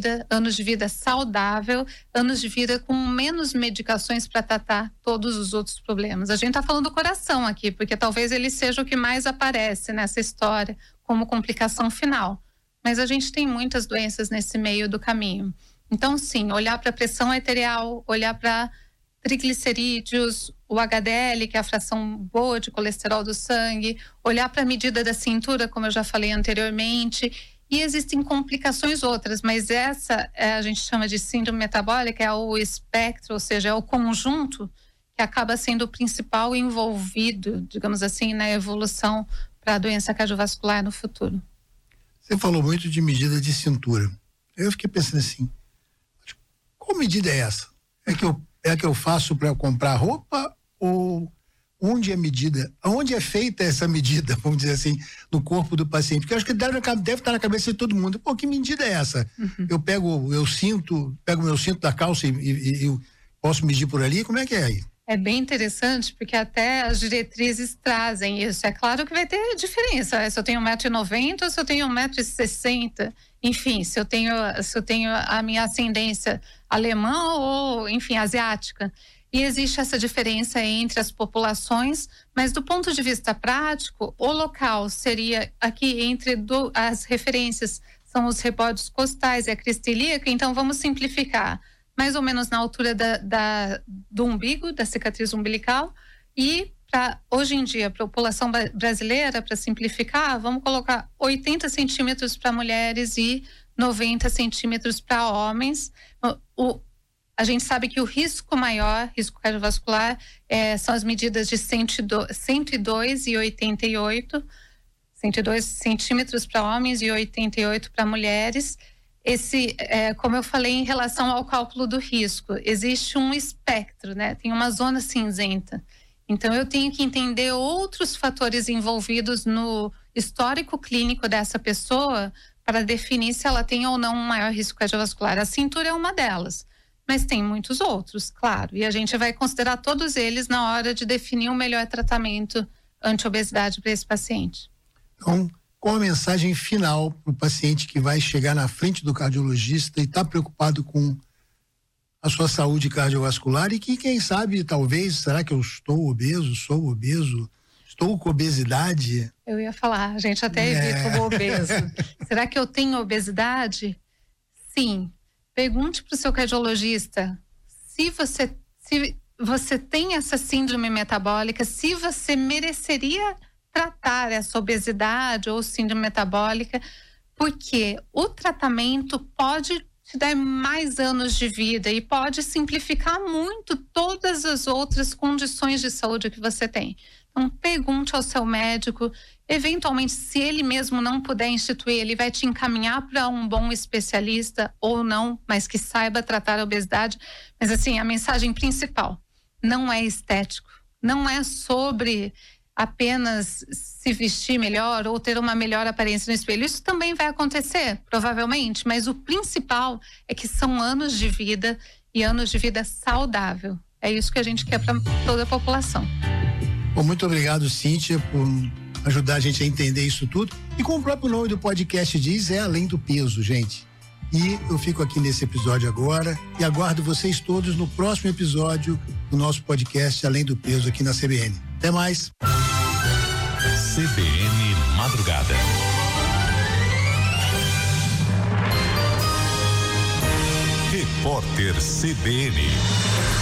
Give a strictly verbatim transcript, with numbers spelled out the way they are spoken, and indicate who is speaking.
Speaker 1: vida, anos de vida saudável, anos de vida com menos medicações para tratar todos os outros problemas. A gente está falando do coração aqui, porque talvez ele seja o que mais aparece nessa história como complicação final. Mas a gente tem muitas doenças nesse meio do caminho. Então, sim, olhar para a pressão arterial, olhar para triglicerídeos, o H D L, que é a fração boa de colesterol do sangue, olhar para a medida da cintura, como eu já falei anteriormente, e existem complicações outras, mas essa é, a gente chama de síndrome metabólica, é o espectro, ou seja, é o conjunto que acaba sendo o principal envolvido, digamos assim, na evolução para a doença cardiovascular no futuro.
Speaker 2: Você falou muito de medida de cintura. Eu fiquei pensando assim, qual medida é essa? É que eu É a que eu faço para comprar roupa, ou onde é medida? Onde é feita essa medida, vamos dizer assim, no corpo do paciente? Porque eu acho que deve, deve estar na cabeça de todo mundo. Pô, que medida é essa? Uhum. Eu pego, eu cinto, pego meu cinto da calça e, e, e posso medir por ali? Como é que é aí?
Speaker 1: É bem interessante, porque até as diretrizes trazem isso. É claro que vai ter diferença, se eu tenho um metro e noventa ou se eu tenho um metro e sessenta. Enfim, se eu tenho, se eu tenho a minha ascendência alemã ou, enfim, asiática. E existe essa diferença entre as populações, mas do ponto de vista prático, o local seria aqui entre do, as referências, são os rebódios costais e a crista ilíaca, então vamos simplificar. Mais ou menos na altura da, da, do umbigo, da cicatriz umbilical, e pra, hoje em dia, para a população brasileira, para simplificar, vamos colocar oitenta centímetros para mulheres e noventa centímetros para homens. O, a gente sabe que o risco maior, risco cardiovascular, é, são as medidas de cento e dois e oitenta e oito, cento e dois centímetros para homens e oitenta e oito para mulheres. Esse, é, como eu falei, em relação ao cálculo do risco, existe um espectro, né? Tem uma zona cinzenta. Então, eu tenho que entender outros fatores envolvidos no histórico clínico dessa pessoa para definir se ela tem ou não um maior risco cardiovascular. A cintura é uma delas, mas tem muitos outros, claro. E a gente vai considerar todos eles na hora de definir o melhor tratamento anti-obesidade para esse paciente.
Speaker 2: Então, qual a mensagem final para o paciente que vai chegar na frente do cardiologista e está preocupado com a sua saúde cardiovascular e que, quem sabe, talvez, será que eu estou obeso, sou obeso, estou com obesidade?
Speaker 1: Eu ia falar, a gente até evita é. o obeso. Será que eu tenho obesidade? Sim. Pergunte para o seu cardiologista se você, se você tem essa síndrome metabólica, se você mereceria tratar essa obesidade ou síndrome metabólica, porque o tratamento pode te dar mais anos de vida e pode simplificar muito todas as outras condições de saúde que você tem. Então, pergunte ao seu médico, eventualmente, se ele mesmo não puder instituir, ele vai te encaminhar para um bom especialista ou não, mas que saiba tratar a obesidade. Mas assim, a mensagem principal não é estético, não é sobre apenas se vestir melhor ou ter uma melhor aparência no espelho. Isso também vai acontecer, provavelmente, mas o principal é que são anos de vida e anos de vida saudável. É isso que a gente quer para toda a população.
Speaker 2: Bom, muito obrigado, Cíntia, por ajudar a gente a entender isso tudo. E como o próprio nome do podcast diz, é Além do Peso, gente. E eu fico aqui nesse episódio agora e aguardo vocês todos no próximo episódio do nosso podcast Além do Peso aqui na C B N. Até mais.
Speaker 3: C B N Madrugada. Repórter C B N.